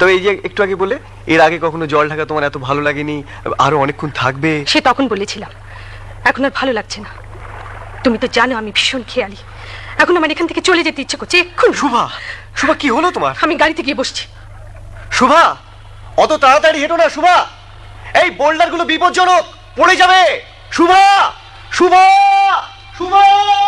তবে এই যে একটু আগে বলে এর আগে কখনো জল ঢাকা তোমার এত ভালো লাগেনি, আরো অনেকক্ষণ থাকবে। সে তখন বলেছিলাম, এখন আর ভালো লাগছে না। তুমি তো জানো আমি ভীষণ খেয়ালি। এখন আমার এখান থেকে চলে যেতে ইচ্ছে করছে এক্ষুনি। শুভা, শুভা কি হলো তোমার? আমি গাড়িতে গিয়ে বসছি। শুভা, অত তাড়াতাড়ি হেঁটো না শুভা, এই বোল্ডারগুলো বিপজ্জনক, পড়ে যাবে। শুভা, শুভা, শুভা।